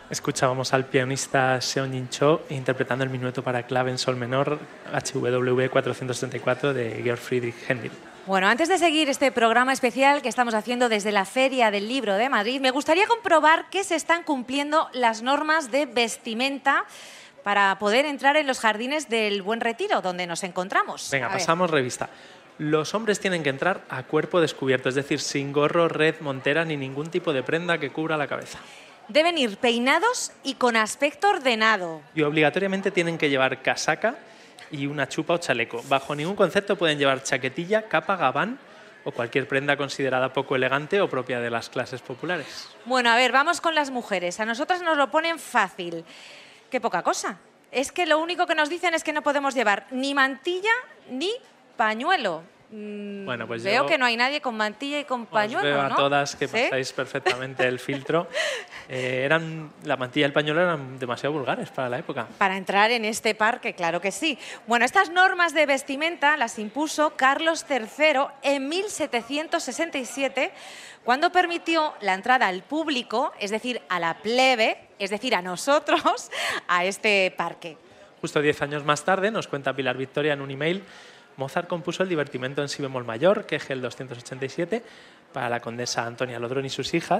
Escuchábamos al pianista Seon-Jin Cho interpretando el minueto para clave en sol menor HWV 434 de Georg Friedrich Händel. Bueno, antes de seguir este programa especial que estamos haciendo desde la Feria del Libro de Madrid, me gustaría comprobar que se están cumpliendo las normas de vestimenta para poder entrar en los jardines del Buen Retiro, donde nos encontramos. Venga, pasamos revista. Los hombres tienen que entrar a cuerpo descubierto, es decir, sin gorro, red, montera ni ningún tipo de prenda que cubra la cabeza. Deben ir peinados y con aspecto ordenado. Y obligatoriamente tienen que llevar casaca y una chupa o chaleco. Bajo ningún concepto pueden llevar chaquetilla, capa, gabán o cualquier prenda considerada poco elegante o propia de las clases populares. Bueno, a ver, vamos con las mujeres. A nosotras nos lo ponen fácil. Qué poca cosa. Es que lo único que nos dicen es que no podemos llevar ni mantilla ni pañuelo. Bueno, pues veo que no hay nadie con mantilla y con pañuelo, veo a ¿no? todas que ¿Sí? pasáis perfectamente el filtro. La mantilla y el pañuelo eran demasiado vulgares para la época. Para entrar en este parque, claro que sí. Bueno, estas normas de vestimenta las impuso Carlos III en 1767, cuando permitió la entrada al público, es decir, a la plebe, es decir, a nosotros, a este parque. Justo 10 años más tarde, nos cuenta Pilar Victoria en un email, Mozart compuso el divertimento en si bemol mayor, Kegel 287, para la condesa Antonia Lodrón y sus hijas,